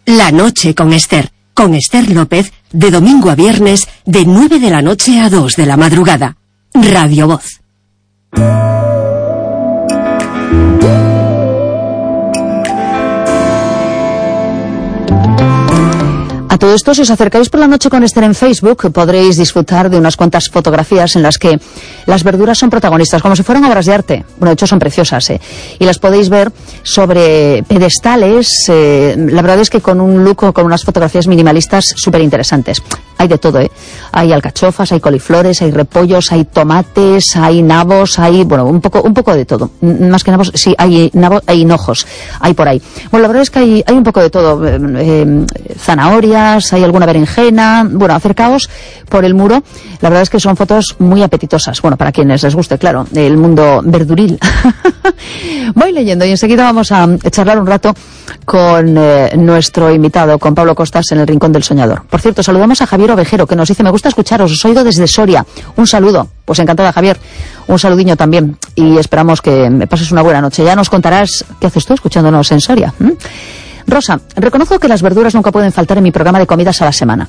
La noche con Esther López, de domingo a viernes, de 9 de la noche a 2 de la madrugada. Radio Voz. A todo esto, si os acercáis por la noche con Esther en Facebook, podréis disfrutar de unas cuantas fotografías en las que las verduras son protagonistas, como si fueran obras de arte. Bueno, de hecho son preciosas, y las podéis ver sobre pedestales. La verdad es que con un look, con unas fotografías minimalistas súper interesantes. Hay de todo, Hay alcachofas, hay coliflores, hay repollos, hay tomates, hay nabos, hay, bueno, un poco de todo. Más que nabos, sí, hay nabos, hay hinojos, hay por ahí. Bueno, la verdad es que hay un poco de todo. Zanahorias, hay alguna berenjena. Bueno, acercaos por el muro. La verdad es que son fotos muy apetitosas. Bueno, para quienes les guste, claro, el mundo verduril. Voy leyendo y enseguida vamos a charlar un rato con nuestro invitado, con Pablo Costas, en el Rincón del Soñador. Por cierto, saludamos a Javier Ovejero, que nos dice: me gusta escucharos, os oigo desde Soria. Un saludo. Pues encantada, Javier. Un saludiño también. Y esperamos que me pases una buena noche. Ya nos contarás qué haces tú escuchándonos en Soria. Rosa, reconozco que las verduras nunca pueden faltar en mi programa de comidas a la semana.